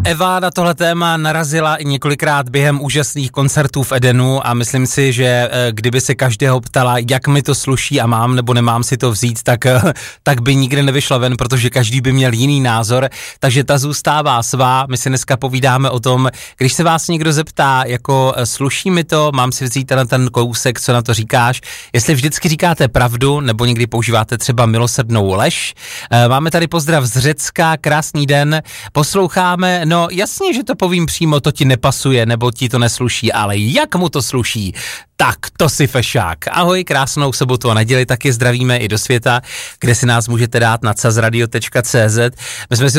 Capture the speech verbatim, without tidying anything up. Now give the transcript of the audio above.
Eva na tohle téma narazila i několikrát během úžasných koncertů v Edenu a myslím si, že kdyby se každého ptala, jak mi to sluší a mám nebo nemám si to vzít, tak, tak by nikdy nevyšla ven, protože každý by měl jiný názor, takže ta zůstává svá. My si dneska povídáme o tom, když se vás někdo zeptá, jako sluší mi to, mám si vzít ten, ten kousek, co na to říkáš, jestli vždycky říkáte pravdu, nebo někdy používáte třeba milosrdnou lež. Máme tady pozdrav z Řecka, krásný den, posloucháme, no jasně, že to povím přímo, to ti nepasuje, nebo ti to nesluší, ale jak mu to sluší? Tak, to si fešák. Ahoj, krásnou sobotu a neděli, taky zdravíme i do světa, kde si nás můžete dát na cazradio tečka cé zet. My jsme si